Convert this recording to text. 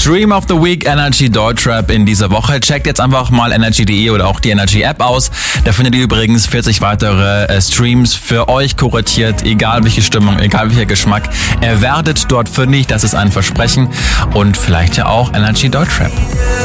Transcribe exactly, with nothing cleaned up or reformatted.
Stream of the Week Energy Deutschrap in dieser Woche. Checkt jetzt einfach mal energy punkt de oder auch die Energy App aus. Da findet ihr übrigens vierzig weitere äh, Streams für euch kuratiert, egal welche Stimmung, egal welcher Geschmack. Ihr werdet dort fündig, das ist ein Versprechen. Und vielleicht ja auch Energy Deutschrap.